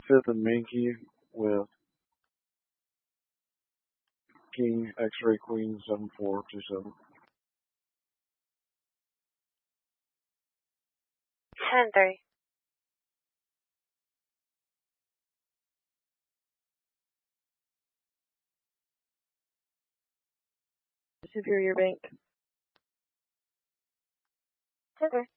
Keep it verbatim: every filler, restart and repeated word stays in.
Fifth and Minky with King X-Ray Queen seven four two seven. ten three. Superior Bank. ten three.